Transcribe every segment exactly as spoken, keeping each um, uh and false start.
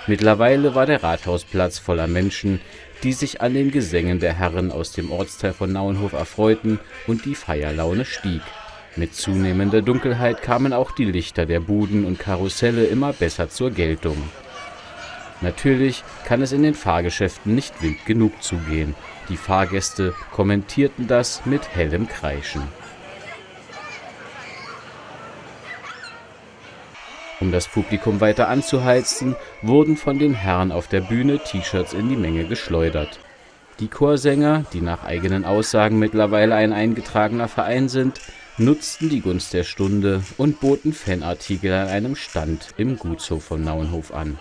Mittlerweile war der Rathausplatz voller Menschen, die sich an den Gesängen der Herren aus dem Ortsteil von Nauenhof erfreuten, und die Feierlaune stieg. Mit zunehmender Dunkelheit kamen auch die Lichter der Buden und Karusselle immer besser zur Geltung. Natürlich kann es in den Fahrgeschäften nicht wild genug zugehen. Die Fahrgäste kommentierten das mit hellem Kreischen. Um das Publikum weiter anzuheizen, wurden von den Herren auf der Bühne T-Shirts in die Menge geschleudert. Die Chorsänger, die nach eigenen Aussagen mittlerweile ein eingetragener Verein sind, nutzten die Gunst der Stunde und boten Fanartikel an einem Stand im Gutshof von Nauenhof an.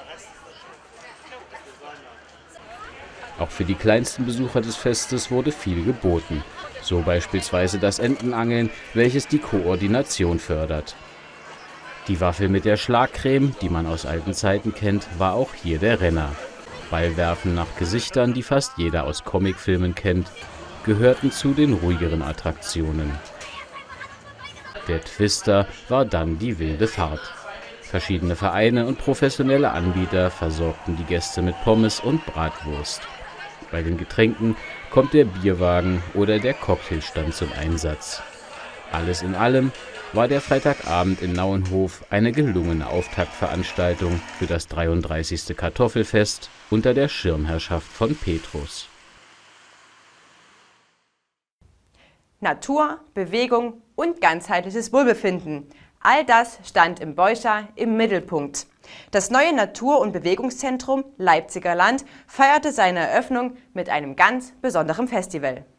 Auch für die kleinsten Besucher des Festes wurde viel geboten, so beispielsweise das Entenangeln, welches die Koordination fördert. Die Waffel mit der Schlagcreme, die man aus alten Zeiten kennt, war auch hier der Renner. Ballwerfen nach Gesichtern, die fast jeder aus Comicfilmen kennt, gehörten zu den ruhigeren Attraktionen. Der Twister war dann die wilde Fahrt. Verschiedene Vereine und professionelle Anbieter versorgten die Gäste mit Pommes und Bratwurst. Bei den Getränken kommt der Bierwagen oder der Cocktailstand zum Einsatz. Alles in allem war der Freitagabend in Nauenhof eine gelungene Auftaktveranstaltung für das dreiunddreißigste Kartoffelfest unter der Schirmherrschaft von Petrus. Natur, Bewegung und ganzheitliches Wohlbefinden. All das stand im Beucher im Mittelpunkt. Das neue Natur- und Bewegungszentrum Leipziger Land feierte seine Eröffnung mit einem ganz besonderen Festival.